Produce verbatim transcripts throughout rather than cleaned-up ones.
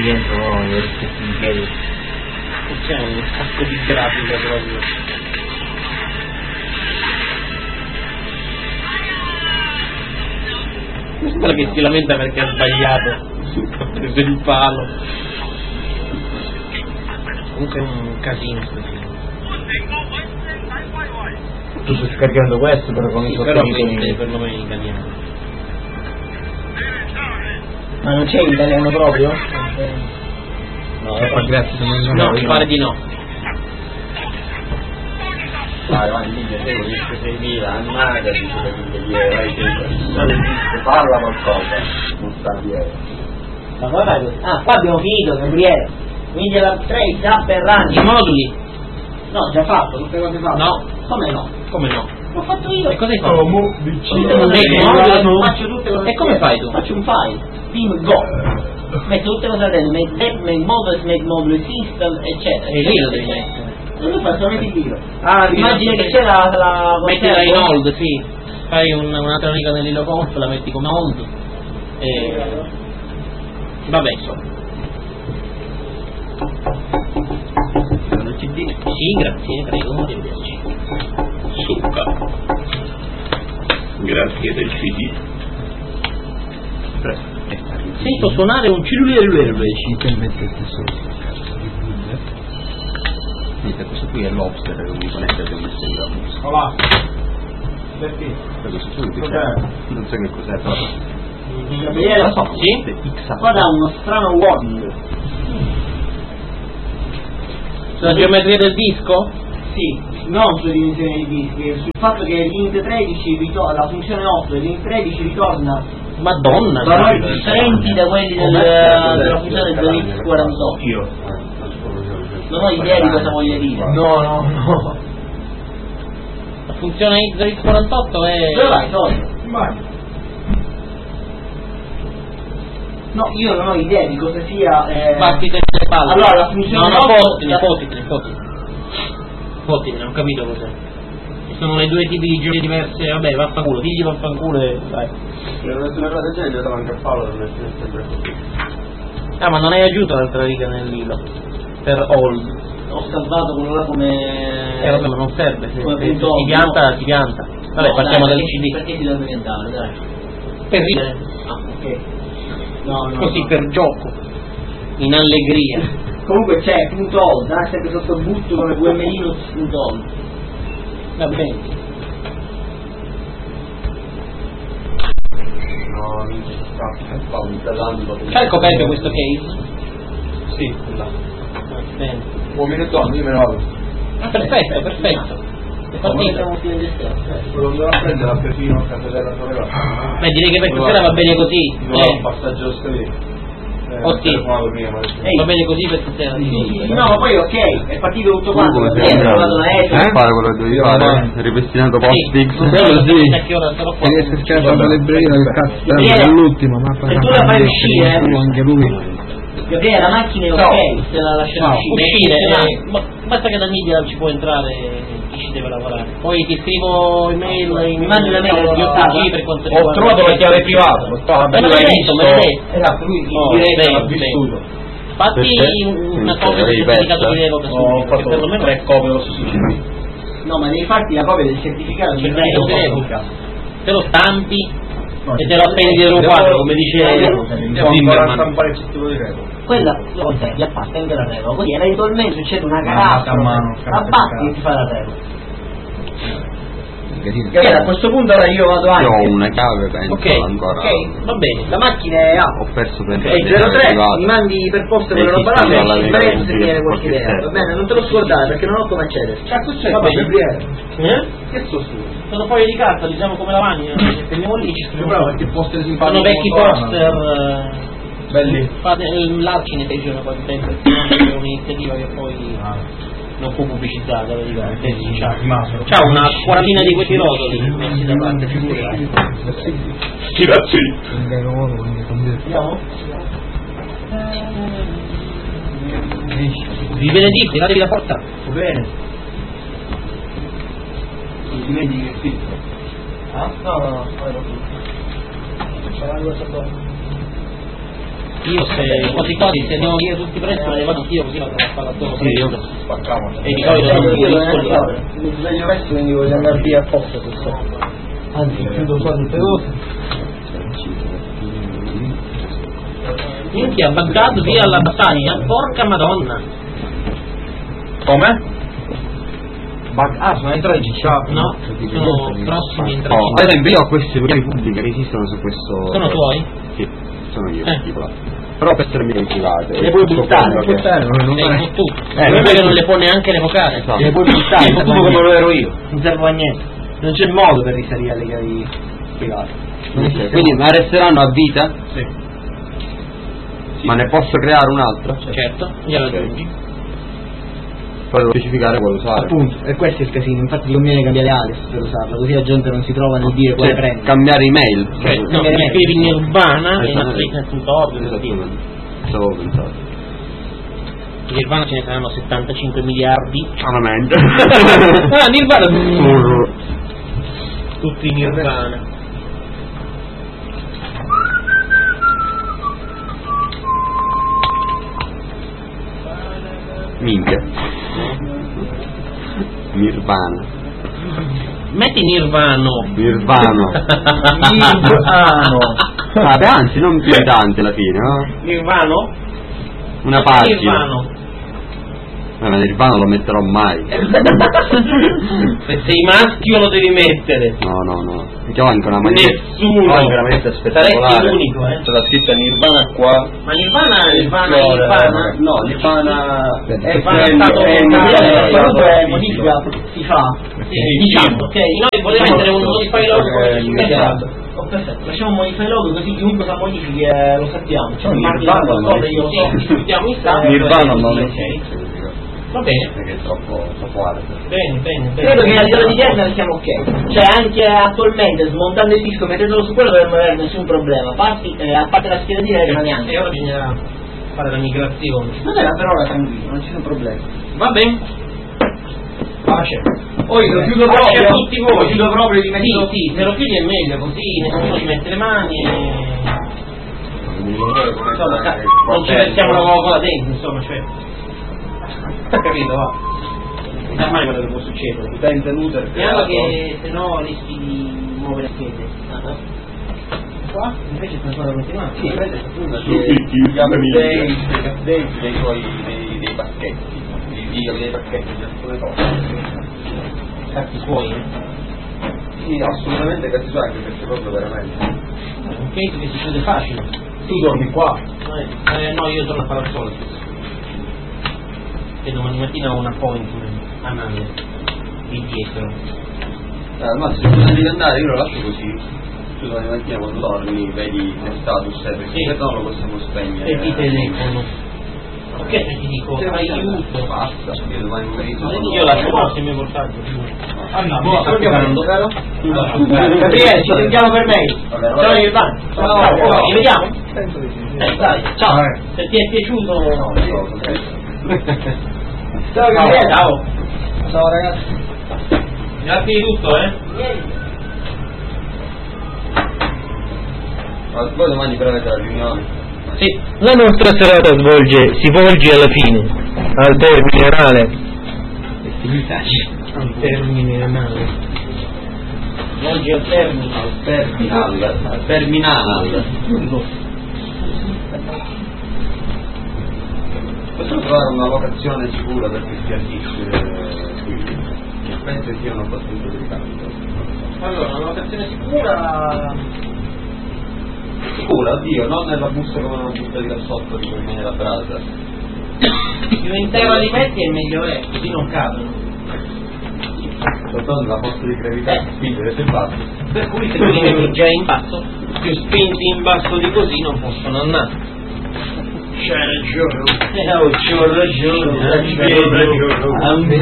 dentro oh, gli rispetti in piedi. C'è un sacco di grafica proprio. Sembra che si lamenta perché ha sbagliato, ha preso il palo. Comunque è un casino sto film. Tu stai scaricando questo però con sì, i sottotitoli per nome in italiano. Ma non c'è in italiano proprio? No, eh, grazie, non no, mi pare di no. Vai, vai, minchia, sei visto seimila, annata, dice che minchia di euro, vai dentro, parla qualcosa, non sta di euro. Ma come fai così? Ah, qua abbiamo finito, Gabriele. Quindi la tre, Zap e Rani. I moduli? No, già fatto, tutte cose fatte. No. Come no? Come no? L'ho fatto io. E cosa hai fatto? Come vicino. No, Faccio tutte cose. E come fai tu? Faccio un file, team go. Metto tutte cose dentro, make dep, make models, make model system, eccetera. E lì lo devi mettere. Non lo fai solamente il libro. Ah, immagina che c'è la... la mettila in hold, sì. Fai un, una teoria nell'Ilo Conf, la metti come hold. E... vabbè, insomma. Il C D? Sì, grazie, prego, arrivederci. Succa. Grazie del C D. Sento suonare un cellulare. Ci permettete solo questo qui è l'Obster che mi connette che ho messo io. Olà. Perché? Questo qui Cos'è? non so che cos'è però. Gabriele, lo so, sì? qua dà uno strano warning. Sulla geometria del disco? Sì, non sulle dimensioni dei dischi, sul fatto che l'int tredici ritorna, la funzione otto dell'int tredici ritorna Madonna! valori differenti da quelli del, della funzione del X quarantotto. Io. Non ho idea di cosa voglia dire. No, no, no. La funzione X quarantotto è... Dove vai, Tony? Vai. No, io non ho idea di cosa sia... Eh... Battite le palle. Allora, la funzione no, no, otto... fottine, la... fottine, fottine. Fottine, non ho capito cos'è. Ci sono le due tipi di giochi diverse, vabbè, vaffanculo, digli vaffanculo e dai. Se non avessi una cosa del genere, devo anche a Paolo per mettere sempre così. Ah, ma non hai aggiunto l'altra riga nell'ilo per hold. Ho salvato quello là come... Eh vabbè, ma non serve, se, come se punto si pianta, si pianta. Vabbè, no, partiamo dai, dal perché, C D. Perché si deve piantare, dai? Per ridere. Ah, ok. No, no, Così, no. per gioco. In allegria. Comunque c'è punto hold, eh, sempre sotto il butto come V M Linux punto hold. Va bene. No, non ci sta, stavo installando. C'hai il coperto questo case? Sì, là. Va bene. Un minuto, io me ne vado. Ah, perfetto, perfetto. È partito. Quello andrò a prendere a Pepino a casa della sorella. Beh, direi che per stasera va bene così. No, Eh. passaggio lì. Ottimo. Va bene così per stasera. No, ma poi ok, è partito tutto quanto. come Eh, sei ho trovato la Eh? S. Fare quello che devi fare, ripestinato post-fix. Quello sì. A che ora sarò qua? Riesco a scaricare la libreria del cazzo Gabriele, all'ultimo, ma se tu la fai uscire, anche lui. Gabriele, la macchina è ok, se la lasci Ciao. uscire. Uscire, eh, ma basta che da media ci può entrare chi ci deve lavorare. Poi ti scrivo email, in, Mi mandi una mail sghiottata? per quanto Ho riguarda- trovato la chiave privata, lo stavo Me l'hai detto, me l'hai detto. Esatto, lui in Oh, diretta bene, l'ha vissuto. Fatti Perché? una copia del certificato di revoca Ho subito, perché fatto perlomeno tre copie lo stesso. No, ma devi farti la copia del certificato di certificato di revoca. revoca. Te lo stampi e te lo appendi dietro un quadro, come dice Devo ancora stampare il certificato di revoca. Quella lo consigli, appartiene la revoca, così eventualmente succede una Ma catastrofe, a mano, abbatti e ti fa la revoca. Gabriele. Gabriele, a questo punto ora io vado anche. Io ho una chiave, penso Ok, ancora. Ok, va bene, la macchina è A. Ho perso per E zero tre, mi mandi per posta quella roba là, Esistendo alla e ci vita faremo se pubblica viene qualche qualche idea, va server. bene? Non te lo scordare perché non ho come accedere. Cazzo c'è Va qua, bene. Gabriele? Eh? Che sto su? Sono foglie di carta, diciamo come lavagna, teniamo lì, ci scriviamo. Bravo, perché poster simpatico. Sono vecchi molto poster, raro. eh, Belli. fate l'arcine fecero quasi tempo, è un'iniziativa che poi non fu pubblicizzata, praticamente. C'ha, c'ha una quarantina di questi rotoli messi da parte, figurati. Grazie. Andiamo? Vi benedico, tiratevi la porta. Va bene. Non dimentichi che filtro. Ah? No, no, no, poi lo C'è la cosa dopo. io se quasi quasi se devo dire tutti presto me ne vado anch'io così vado a fare la tua Sì, io e di solito non mi rispondo. Mi sveglio presto, quindi voglio andare via apposta questo. Anzi, chiudo qua tutte cose. Minchia, Baghdad via alla battaglia, porca madonna. Come? Bag- ah, sono entrati ciao. No, sono prossimi entrati. Oh, ad esempio io ho queste opinioni pubbliche che esistono su questo. Sono tuoi? Sì, sono io, Eh. tipo là. Però per termini private. Le puoi buttare, Quello che- buttare, non- non Sei fare- un tu. Eh, Quello non che è- non le può neanche revocare. Esatto. Le puoi buttare, Sì, non tutto serve a come niente. lo ero io. Non serve a niente. Non c'è modo per risalire alle chiavi private. Non Ok, esiste quindi modo. ma resteranno a vita? Sì. Ma ne posso creare un'altra? Certo, gliela Ok. aggiungi. Poi devo specificare quale usare. Appunto, e questo è il casino, infatti ti conviene cambiare alias per usarla, così la gente non si trova nel dire quale Cioè, prende. cambiare email. Cioè, no, Cambiare me. scrivi Nirvana e Esatto. Netflix punto org. Esattamente. Stavo pensando. Nirvana ce ne saranno settantacinque miliardi. Solamente. Ah, Nirvana! Urr. Tutti Nirvana. Minchia. Nirvana. Metti Nirvano. Nirvano. Nirvano. Ah, beh, anzi, non più tanti alla fine, no? Nirvano? Una Metti pagina. Nirvano. Eh, ma Nirvano lo metterò mai. Se sei maschio lo devi mettere. No, no, no. Perché ho anche una maglietta. Nessuno. Ho anche una maglietta Saresti spettacolare. l'unico, eh. C'è la scritta Nirvana qua. Ma Nirvana, Nirvana, Flora, Nirvana. no, Nirvana È è stato quello, Comunque è modifica si fa. Sì, diciamo, ok, noi volevamo mettere un modify log Eh, immediato. Oh, perfetto, facciamo un modify log così chiunque sa modifichi eh, lo sappiamo. C'è un marchio Nirvana di non cosa io lo so. Sì, discutiamo in stanza. Nirvana non Ok. esiste. Va bene, Perché è troppo, troppo alto. bene, bene, bene. Credo che a livello di kernel siamo ok. Cioè anche attualmente smontando il disco, mettendolo su quello dovremmo avere nessun problema. Parti, eh, a parte la scheda di regola neanche. E ora bisognerà fare la migrazione. Non era per ora tranquillo, non ci sono problemi. Va bene. Pace. Poi lo chiudo Pace proprio. a tutti voi. Lo chiudo proprio di Sì, mezzo. sì, se lo chiudi è meglio, così nessuno ci mette le mani e... Insomma, ca- non ci mettiamo la Coca-Cola dentro, insomma, cioè... Capito, va. Non sa mai quello che può succedere. Utente router Speriamo che se no rischi di muovere le schede. Qua invece sta ancora continuando. Sì, invece una gli update, gli update dei suoi dei, dei pacchetti, i video dei pacchetti di alcune cose. Fatti suoi, eh. Sì, assolutamente cazzo su anche perché proprio veramente. Un case che si chiude facile. Tu dormi qua. Eh, eh, no, io torno a fare al solito. E domani mattina ho un appointment a Nande di dietro. Eh, al massimo se devi andare io lo lascio così. Tu domani mattina quando dormi vedi il status, eh, perché Sì. se no lo possiamo spegnere. E ti telefono. Ok, se ti dico aiuto. Basta, io domani pomeriggio. Io lascio posto il mio portaggio. Ah, no, Boh, sto giocando. Gabriele, ci sentiamo per mail. Vabbè, Ciao Nirvana. Ciao, Ciao, ciao. oh, ci vediamo? Penso di sì. Eh, dai, ciao. Vabbè. Se ti è piaciuto... No, no, ok. Ciao Gabriele. Ciao. Ciao ragazzi. Grazie di tutto, eh. Ma voi domani però avete la riunione. Sì. La nostra serata svolge, si volge alla fine, al termine reale. È finita. Al termine anale. Volgi al termine. Al terminal. Al terminale. Possiamo trovare una locazione sicura per questi artisti qui, che penso siano abbastanza delicato. Allora, una locazione sicura... Sicura, oddio, non nella busta come una busta di là sotto di quella nella brasa. Più in terra li metti e meglio è, così non cadono. Soltanto la forza di gravità Eh. spingere sul basso. Per cui se tu li metti già in basso, più spinti in basso di così non possono andare. C'è ragione. Eh, oh, c'ho ragione, c'ho ragione.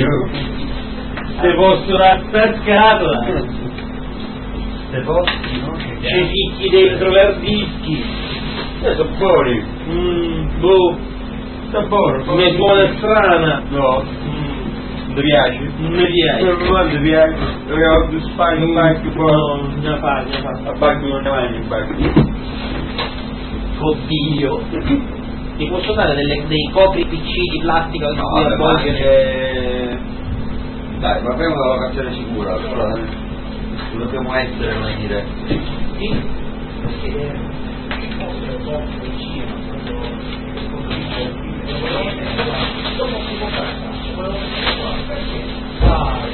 Se fossero attaccata, Se fossi, no? c'è picchi dentro l'artischi. Eh, sono fuori. Mmm, boh, Sta fuori. mi suona strana. No. Mm, Ti piace? non mi piace. Non ti piace? Perché ho più spagno, un bacco, poi. No, ne fa, ne fa. A bacco non ne vai in bacco. Oddio. Ti posso dare delle, dei copri P C di plastica che No, si vabbè, ma avvolgono? anche... Dai, ma abbiamo una locazione sicura, allora dobbiamo essere, come dire... Sì, perché fosse un po' vicino, dopo si può fare, quello che si può fare, perché dai,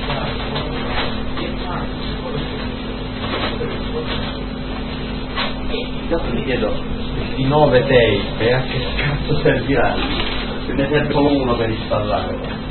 dai, Adesso mi chiedo, questi nove tape a che cazzo serviranno? Se ne serve solo uno per installare.